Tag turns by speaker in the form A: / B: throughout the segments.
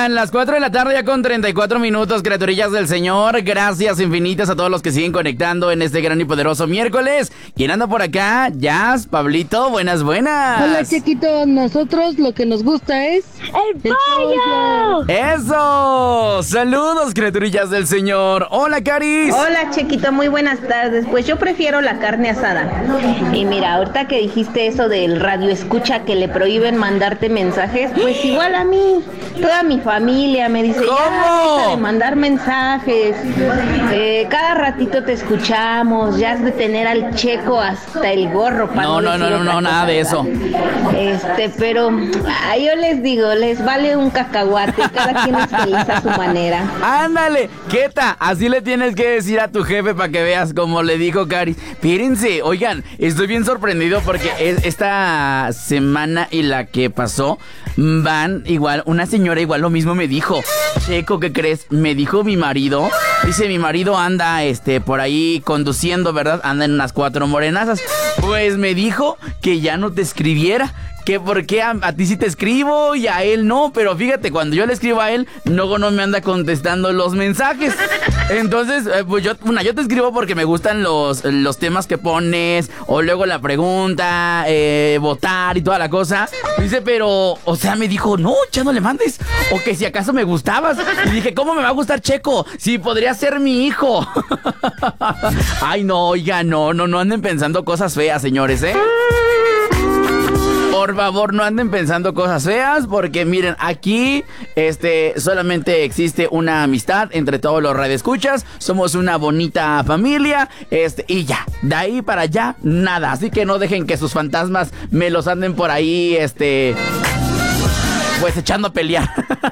A: Oigan, las 4 de la tarde ya con 34 minutos, criaturillas del Señor. Gracias infinitas a todos los que siguen conectando en este gran y poderoso miércoles. ¿Quién anda por acá? Jazz, Pablito, buenas.
B: Hola, Chiquito, nosotros lo que nos gusta es
C: ¡el pollo!
A: ¡Eso! Saludos, criaturillas del Señor. Hola, Caris.
D: Hola, Chiquito, muy buenas tardes. Pues yo prefiero la carne asada. Y mira, ahorita que dijiste eso del radio escucha que le prohíben mandarte mensajes, pues igual a mí, toda mi familia me dice,
A: ¿cómo?
D: Ya, deja de mandar mensajes, cada ratito te escuchamos, ya has de tener al Checo hasta el gorro para
A: No, nada de eso.
D: Pero yo les digo, les vale un cacahuate, cada quien es feliz a su manera.
A: Ándale, Queta, así le tienes que decir a tu jefe para que veas como le dijo Caris. Fíjense, oigan, estoy bien sorprendido porque esta semana y la que pasó van igual, una señora igual lo mismo me dijo. Checo, ¿qué crees? Me dijo mi marido, dice mi marido anda por ahí conduciendo, ¿verdad? Anda en unas 4 morenazas. Pues me dijo que ya no te escribiera, que por qué a ti sí te escribo y a él no, pero fíjate, cuando yo le escribo a él, luego no me anda contestando los mensajes. Entonces, pues yo te escribo porque me gustan los temas que pones, o luego la pregunta, votar y toda la cosa. Dice, pero, o sea, me dijo, no, ya no le mandes, o que si acaso me gustabas. Y dije, ¿cómo me va a gustar Checo? Si podría ser mi hijo. Ay, no, oiga, no anden pensando cosas feas, señores, ¿eh? Por favor, no anden pensando cosas feas, porque miren, aquí solamente existe una amistad entre todos los radioescuchas. Somos una bonita familia, y ya, de ahí para allá, nada. Así que no dejen que sus fantasmas me los anden por ahí, pues echando a pelear.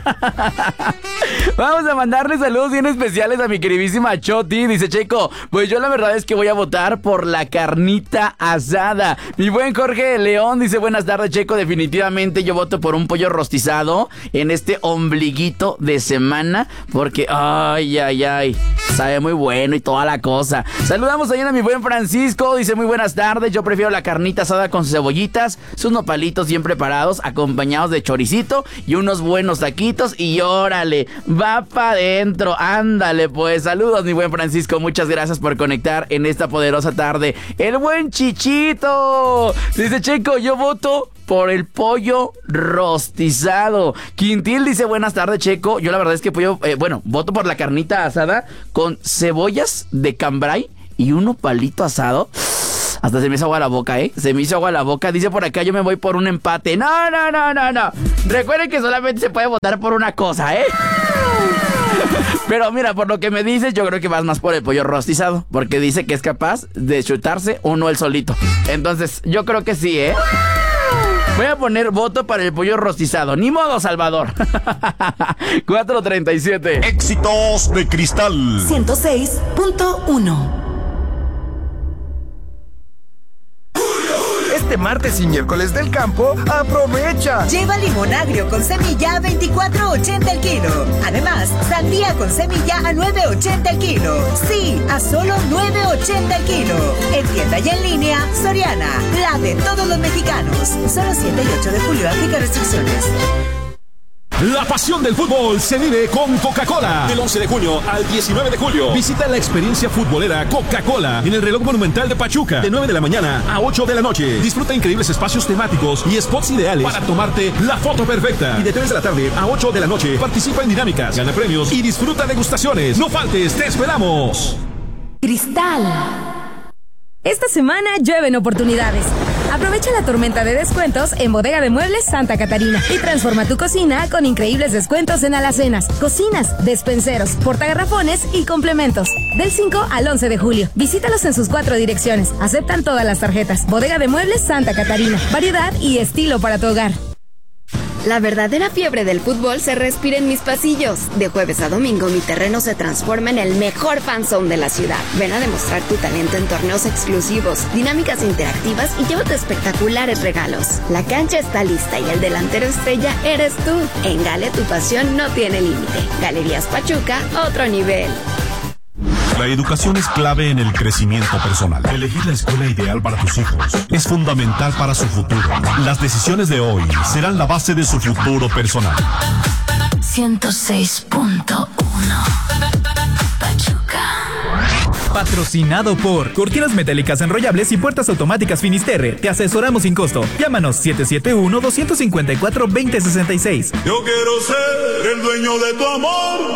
A: Vamos a mandarle saludos bien especiales a mi queridísima Choti. Dice Checo, pues yo la verdad es que voy a votar por la carnita asada. Mi buen Jorge León dice, buenas tardes, Checo, definitivamente yo voto por un pollo rostizado en este ombliguito de semana, porque ay, sabe muy bueno y toda la cosa. Saludamos también a mi buen Francisco, dice, muy buenas tardes, yo prefiero la carnita asada con sus cebollitas, sus nopalitos bien preparados, acompañados de choricito y unos buenos taquitos, y órale, va pa' adentro. Ándale pues, saludos mi buen Francisco, muchas gracias por conectar en esta poderosa tarde. El buen Chichito dice, Checo, yo voto por el pollo rostizado. Quintil dice, buenas tardes, Checo, yo la verdad es que voto por la carnita asada con cebollas de cambray y un nopalito asado. Hasta se me hizo agua la boca, Se me hizo agua la boca. Dice por acá, yo me voy por un empate. No. Recuerden que solamente se puede votar por una cosa, Pero mira, por lo que me dices, yo creo que vas más por el pollo rostizado, porque dice que es capaz de chutarse uno él solito. Entonces, yo creo que sí, Voy a poner voto para el pollo rostizado. Ni modo, Salvador. 4:37.
E: Éxitos de Cristal
F: 106.1.
G: Este martes y miércoles del campo, aprovecha.
F: Lleva limón agrio con semilla a $24.80 el kilo. Además, sandía con semilla a $9.80 el kilo. Sí, a solo $9.80 el kilo. En tienda y en línea, Soriana, la de todos los mexicanos. Solo 7 y 8 de julio, aplica restricciones.
H: La pasión del fútbol se vive con Coca-Cola. Del 11 de junio al 19 de julio. Visita la experiencia futbolera Coca-Cola en el Reloj Monumental de Pachuca. De 9 de la mañana a 8 de la noche. Disfruta increíbles espacios temáticos y spots ideales para tomarte la foto perfecta. Y de 3 de la tarde a 8 de la noche participa en dinámicas, gana premios y disfruta degustaciones. No faltes, te esperamos.
I: Cristal. Esta semana llueven oportunidades. Aprovecha la tormenta de descuentos en Bodega de Muebles Santa Catarina y transforma tu cocina con increíbles descuentos en alacenas, cocinas, despenseros, portagarrafones y complementos. Del 5 al 11 de julio. Visítalos en sus 4 direcciones. Aceptan todas las tarjetas. Bodega de Muebles Santa Catarina. Variedad y estilo para tu hogar.
J: La verdadera fiebre del fútbol se respira en mis pasillos. De jueves a domingo, mi terreno se transforma en el mejor fanzone de la ciudad. Ven a demostrar tu talento en torneos exclusivos, dinámicas interactivas y llévate espectaculares regalos. La cancha está lista y el delantero estrella eres tú. En Gale, tu pasión no tiene límite. Galerías Pachuca, otro nivel.
E: La educación es clave en el crecimiento personal. Elegir la escuela ideal para tus hijos es fundamental para su futuro. Las decisiones de hoy serán la base de su futuro personal.
K: 106.1 Pachuca.
L: Patrocinado por Cortinas Metálicas Enrollables y Puertas Automáticas Finisterre. Te asesoramos sin costo. Llámanos 771-254-2066.
M: Yo quiero ser el dueño de tu amor.